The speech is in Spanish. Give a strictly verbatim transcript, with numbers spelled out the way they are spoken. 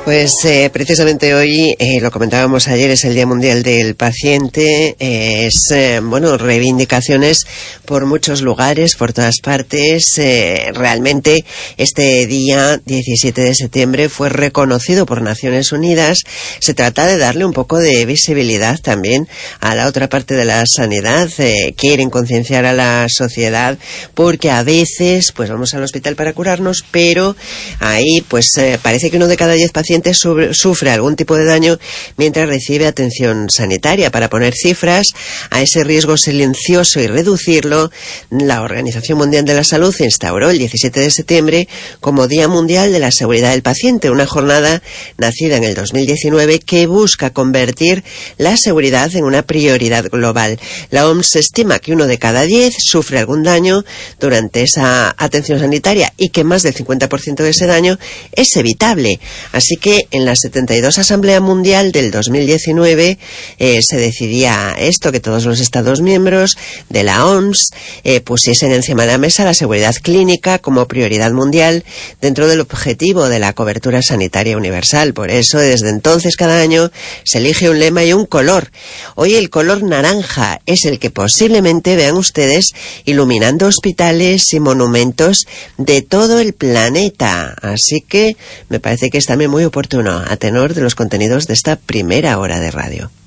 Pues eh, precisamente hoy, eh, lo comentábamos ayer, es el Día Mundial del Paciente. Eh, es, eh, bueno, reivindicaciones por muchos lugares, por todas partes. Eh, realmente este día, diecisiete de septiembre, fue reconocido por Naciones Unidas. Se trata de darle un poco de visibilidad también a la otra parte de la sanidad. Eh, quieren concienciar a la sociedad porque a veces pues vamos al hospital para curarnos, pero ahí pues eh, parece que uno de cada diez pacientes Sobre, sufre algún tipo de daño mientras recibe atención sanitaria. Para poner cifras a ese riesgo silencioso y reducirlo, la Organización Mundial de la Salud instauró el diecisiete de septiembre como Día Mundial de la Seguridad del Paciente, una jornada nacida en el dos mil diecinueve que busca convertir la seguridad en una prioridad global. La O M S estima que uno de cada diez sufre algún daño durante esa atención sanitaria y que más del cincuenta por ciento de ese daño es evitable. Así que en la setenta y dos Asamblea Mundial del dos mil diecinueve eh, se decidía esto, que todos los Estados miembros de la O M S eh, pusiesen encima de la mesa la seguridad clínica como prioridad mundial dentro del objetivo de la cobertura sanitaria universal. Por eso, desde entonces, cada año se elige un lema y un color. Hoy el color naranja es el que posiblemente vean ustedes iluminando hospitales y monumentos de todo el planeta. Así que me parece que es también muy oportuno a tenor de los contenidos de esta primera hora de radio.